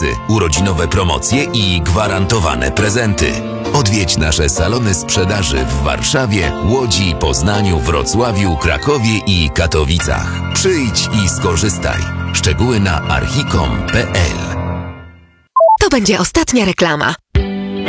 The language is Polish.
bonusy, urodzinowe promocje i gwarantowane prezenty. Odwiedź nasze salony sprzedaży w Warszawie, Łodzi, Poznaniu, Wrocławiu, Krakowie i Katowicach. Przyjdź i skorzystaj. Szczegóły na archicom.pl. To będzie ostatnia reklama.